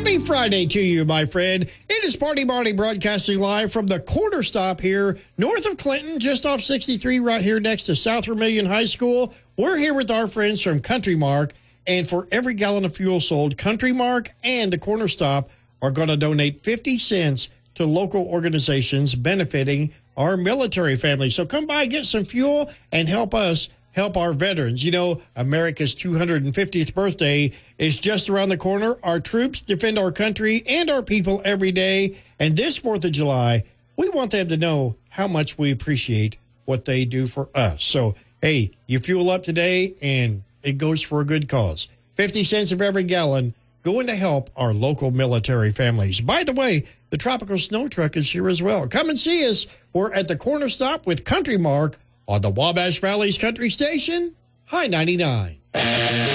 Happy Friday to you, my friend. It is Party Marty broadcasting live from the corner stop here north of Clinton, just off 63, right here next to South Vermilion High School. We're here with our friends from Country Mark, and for every gallon of fuel sold, Country Mark and the corner stop are going to donate 50 cents to local organizations benefiting our military families. So come by, get some fuel, and help us help our veterans. You know, America's 250th birthday is just around the corner. Our troops defend our country and our people every day. And this 4th of July, we want them to know how much we appreciate what they do for us. So, hey, you fuel up today, and it goes for a good cause. 50 cents of every gallon going to help our local military families. By the way, the Tropical Snow Truck is here as well. Come and see us. We're at the corner stop with Country Mark on the Wabash Valley's Country Station, High 99.